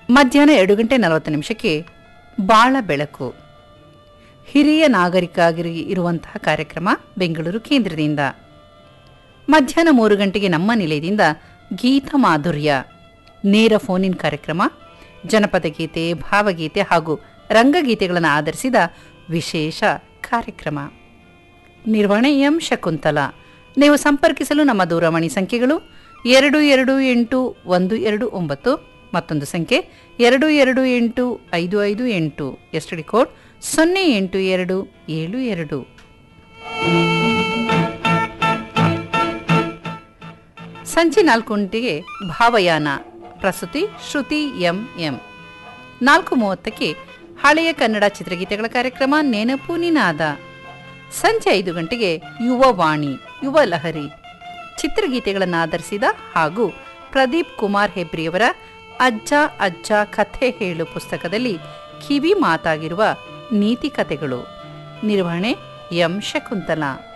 ಮಧ್ಯಾಹ್ನ 2:40 ಬಾಳ ಬೆಳಕು, ಹಿರಿಯ ನಾಗರಿಕರಿಗೆ ಇರುವಂತಹ ಕಾರ್ಯಕ್ರಮ ಬೆಂಗಳೂರು ಕೇಂದ್ರದಿಂದ. ಮಧ್ಯಾಹ್ನ 3 ನಮ್ಮ ನಿಲಯದಿಂದ ಗೀತ ಮಾಧುರ್ಯ, ನೇರ ಫೋನಿನ್ ಕಾರ್ಯಕ್ರಮ, ಜನಪದ ಗೀತೆ, ಭಾವಗೀತೆ ಹಾಗೂ ರಂಗಗೀತೆಗಳನ್ನು ಆಧರಿಸಿದ ವಿಶೇಷ ಕಾರ್ಯಕ್ರಮ. ನಿರ್ವಹಣೆ ಎಂ ಶಕುಂತಲಾ. ನೀವು ಸಂಪರ್ಕಿಸಲು ನಮ್ಮ ದೂರವಾಣಿ ಸಂಖ್ಯೆಗಳು 228129, ಮತ್ತೊಂದು ಸಂಖ್ಯೆ 228558, ಎಸ್ಟಿಡಿ ಕೋಡ್ 08272. ಸಂಜೆ 4 ಭಾವಯಾನ, ಪ್ರಸ್ತುತಿ ಶ್ರುತಿ ಎಂ. 4:30 ಹಳೆಯ ಕನ್ನಡ ಚಿತ್ರಗೀತೆಗಳ ಕಾರ್ಯಕ್ರಮ ನೆನಪು ನಿನಾದ. ಸಂಜೆ 5 ಯುವವಾಣಿ, ಯುವ ಲಹರಿ, ಚಿತ್ರಗೀತೆಗಳನ್ನು ಆಧರಿಸಿದ ಹಾಗೂ ಪ್ರದೀಪ್ ಕುಮಾರ್ ಹೆಬ್ರಿಯವರ ಅಜ್ಜ ಅಜ್ಜ ಕಥೆ ಹೇಳು ಪುಸ್ತಕದಲ್ಲಿ ಕಿವಿ ಮಾತಾಗಿರುವ ನೀತಿ ಕಥೆಗಳು. ನಿರ್ವಹಣೆ ಎಂ ಶಕುಂತಲಾ.